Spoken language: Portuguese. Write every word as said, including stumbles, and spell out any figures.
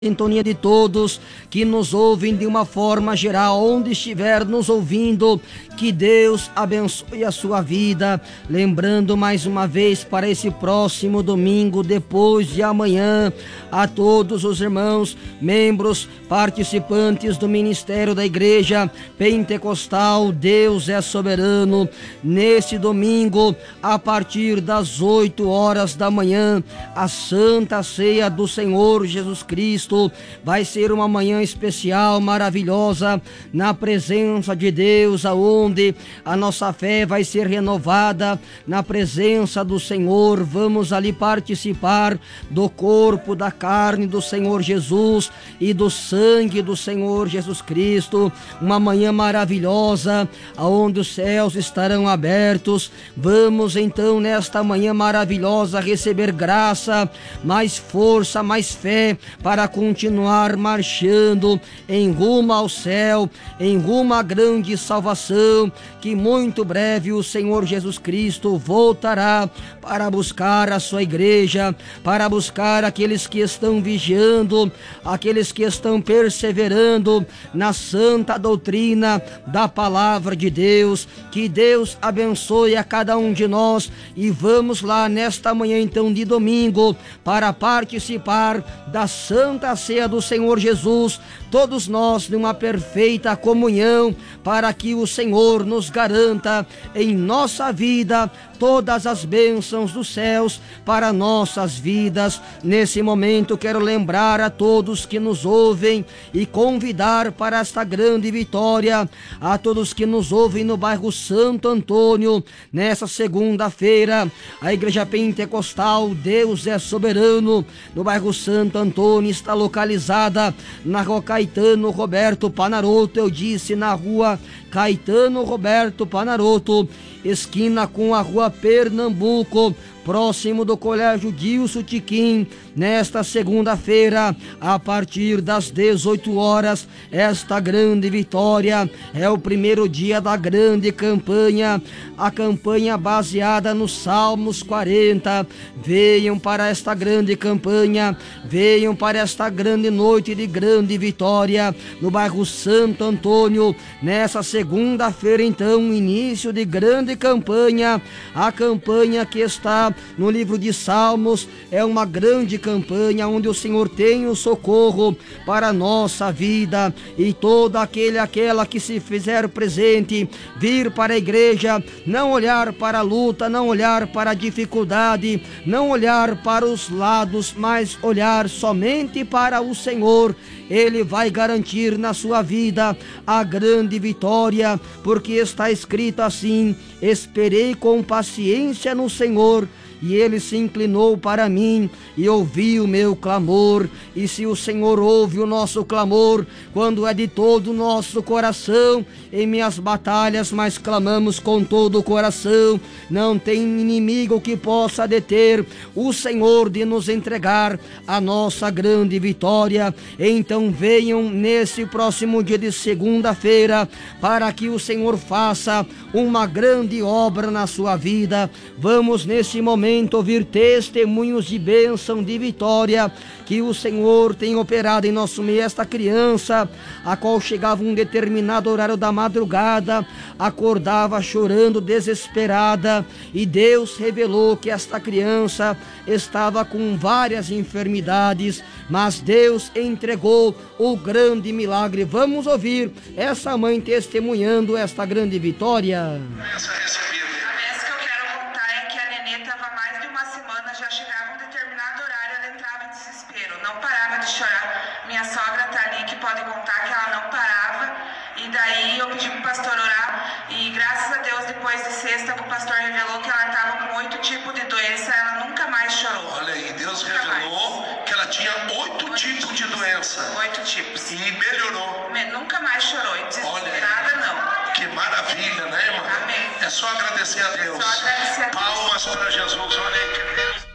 Sintonia de todos que nos ouvem de uma forma geral, onde estiver nos ouvindo, que Deus abençoe a sua vida. Lembrando mais uma vez para esse próximo domingo, depois de amanhã, a todos os irmãos, membros, participantes do Ministério da Igreja Pentecostal Deus é Soberano, nesse domingo, a partir das oito horas da manhã, a Santa Ceia do Senhor Jesus Cristo. Vai ser uma manhã especial, maravilhosa, na presença de Deus, aonde a nossa fé vai ser renovada na presença do Senhor. Vamos ali participar do corpo, da carne do Senhor Jesus e do sangue do Senhor Jesus Cristo. Uma manhã maravilhosa, aonde os céus estarão abertos. Vamos então nesta manhã maravilhosa receber graça, mais força, mais fé para continuar marchando em rumo ao céu, em rumo à grande salvação, que muito breve o Senhor Jesus Cristo voltará para buscar a sua igreja, para buscar aqueles que estão vigiando, aqueles que estão perseverando na santa doutrina da palavra de Deus. Que Deus abençoe a cada um de nós e vamos lá nesta manhã então de domingo para participar da Santa Ceia do Senhor Jesus, todos nós numa perfeita comunhão, para que o Senhor nos garanta em nossa vida todas as bênçãos dos céus para nossas vidas. Nesse momento quero lembrar a todos que nos ouvem e convidar para esta grande vitória, a todos que nos ouvem no bairro Santo Antônio, nessa segunda-feira, a Igreja Pentecostal Deus é Soberano, no bairro Santo Antônio, está localizada na rua Caetano Roberto Panaroto, eu disse na rua Caetano Roberto Panaroto, esquina com a rua Pernambuco, próximo do Colégio Dilson Tiquim. Nesta segunda-feira, a partir das dezoito horas, esta grande vitória é o primeiro dia da grande campanha, a campanha baseada nos Salmos quarenta. Venham para esta grande campanha, venham para esta grande noite de grande vitória no bairro Santo Antônio, nessa segunda-feira então, início de grande campanha, a campanha que está no livro de Salmos. É uma grande campanha onde o Senhor tem o socorro para a nossa vida, e todo aquele aquela que se fizer presente, vir para a igreja, não olhar para a luta, não olhar para a dificuldade, não olhar para os lados, mas olhar somente para o Senhor. Ele vai garantir na sua vida a grande vitória, porque está escrito assim: esperei com paciência no Senhor, e ele se inclinou para mim e ouviu o meu clamor. E se o Senhor ouve o nosso clamor, quando é de todo o nosso coração, em minhas batalhas, mas clamamos com todo o coração, não tem inimigo que possa deter o Senhor de nos entregar a nossa grande vitória. Então venham nesse próximo dia de segunda-feira, para que o Senhor faça uma grande obra na sua vida. Vamos nesse momento ouvir testemunhos de bênção, de vitória, que o Senhor tem operado em nosso meio. Esta criança, a qual chegava um determinado horário da madrugada, acordava chorando, desesperada, e Deus revelou que esta criança estava com várias enfermidades, mas Deus entregou o grande milagre. Vamos ouvir essa mãe testemunhando esta grande vitória. Já chegava um determinado horário, ela entrava em desespero, não parava de chorar. Minha sogra tá ali, que pode contar que ela não parava. E daí eu pedi pro pastor orar, e graças a Deus, depois de sexta, o pastor revelou que ela estava com oito tipos de doença. Ela nunca mais chorou. Olha aí, Deus nunca revelou mais. que ela tinha oito, oito tipos, tipos de doença. Oito tipos. E melhorou. Nunca mais chorou, e desesperada não. Que maravilha, né, irmão? Amém. É só agradecer a Deus. Só agradecer a Deus. Palmas para Jesus, olha aí que Deus.